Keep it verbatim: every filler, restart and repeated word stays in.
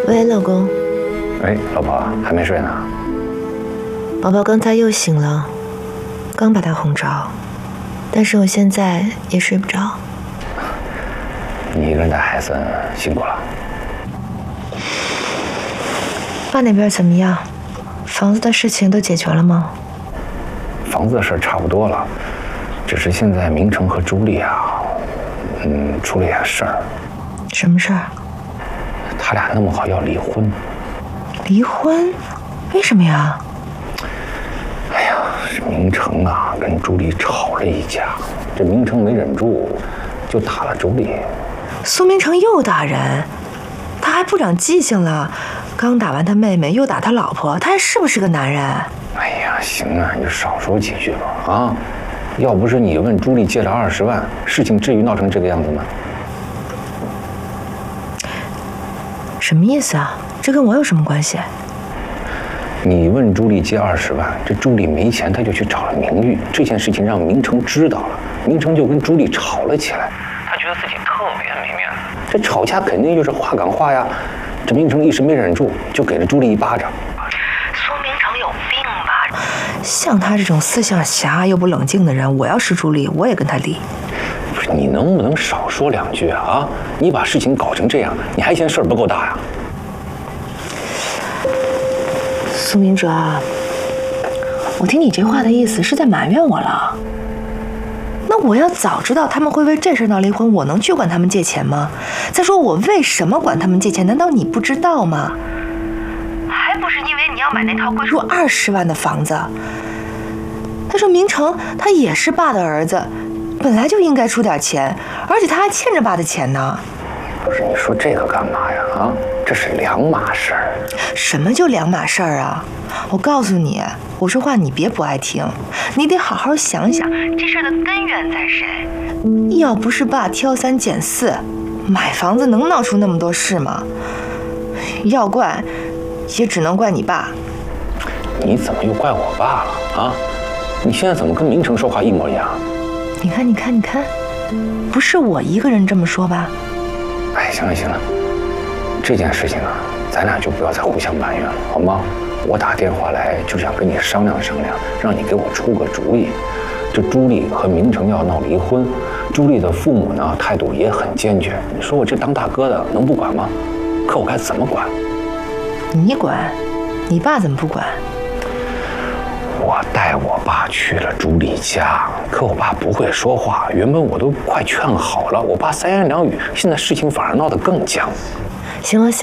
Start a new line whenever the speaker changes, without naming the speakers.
喂，老公。
哎，老婆，还没睡呢？
宝宝刚才又醒了，刚把他哄着，但是我现在也睡不着。
你一个人带孩子辛苦了。
爸那边怎么样？房子的事情都解决了吗？
房子的事差不多了，只是现在明成和朱莉啊，嗯，出了点事儿。
什么事儿？
他俩弄不好要离婚。
离婚？为什么呀？
哎呀，是明成啊跟朱莉吵了一架，这明成没忍住，就打了朱莉。
苏明成又打人，他还不长记性了，刚打完他妹妹，又打他老婆，他还是不是个男人？
哎呀，行啊，你就少说几句吧啊！要不是你问朱莉借了二十万，事情至于闹成这个样子吗？
什么意思啊？这跟我有什么关系？
你问朱莉借二十万，这朱莉没钱，他就去找了明玉，这件事情让明成知道了，明成就跟朱莉吵了起来。他觉得自己特别没面子，这吵架肯定就是话赶话呀。这明成一时没忍住，就给了朱莉一巴掌。
苏明成有病吧？像他这种思想狭隘又不冷静的人，我要是朱莉，我也跟他离。
不是，你能不能少说两句啊？啊，你把事情搞成这样，你还嫌事儿不够大呀？
苏明哲，我听你这话的意思是在埋怨我了。那我要早知道他们会为这事闹离婚，我能去管他们借钱吗？再说我为什么管他们借钱？难道你不知道吗？还不是因为你要买那套贵出二十万的房子。他说明成他也是爸的儿子，本来就应该出点钱，而且他还欠着爸的钱呢。
不是，你说这个干嘛呀？啊，这是两码事儿。
什么就两码事儿啊？我告诉你，我说话你别不爱听，你得好好想想这事儿的根源在谁。要不是爸挑三拣四，买房子能闹出那么多事吗？要怪，也只能怪你爸。
你怎么又怪我爸了啊？你现在怎么跟明成说话一模一样？
你看，你看，你看，不是我一个人这么说吧？
哎，行了行了，这件事情啊，咱俩就不要再互相埋怨了，好吗？我打电话来就是想跟你商量商量，让你给我出个主意。这朱莉和明成要闹离婚，朱莉的父母呢态度也很坚决。你说我这当大哥的能不管吗？可我该怎么管？
你管？你爸怎么不管？
我带我爸去了朱莉家，可我爸不会说话。原本我都快劝好了，我爸三言两语，现在事情反而闹得更僵。
行了行。